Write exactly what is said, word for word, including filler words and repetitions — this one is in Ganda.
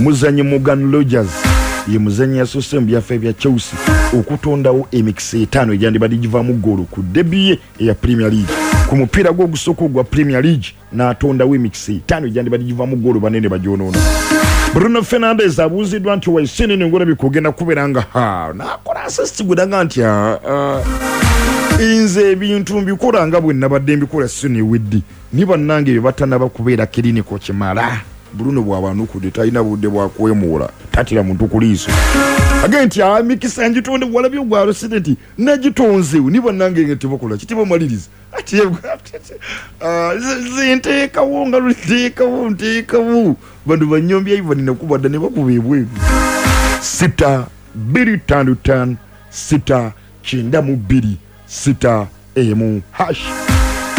muzanyi Morgan Rogers ye muzanyi yasose mu byaffe bya Chelsea okutondawo emikisa etaano egyandibadde givamu ggoolo ku debut ya Premier League ku mupiira gw'ogusooka gwa Premier League n'atondawo emikisa etaano egyandibadde givamu ggoolo banene bagyonoona. Bruno Fernandes abuuziddwa nti wayisinene ng'olabye kugenda kubeera nga ha n'akola assist gwedaga nti inze ebintu mbikola nga bwe nabadde mbikola sini weddi ni bannange bye batanaba kubeera kiriniko kimala. Bruno bw'abanukudde talina budde bwa kwemuula tatira muntu ku liiso agenti amikisa ngitonde walabye gwa resident nagitonzeewo ni bannange nga tebakola kitiba maliriza ati zinteekawo nga luteekawo nteekawo bandu banyombi ayiva nina kubadda ne bakuba ebweru sita bbiri ttaano ttaano sita kyenda mu bbiri sita emu hash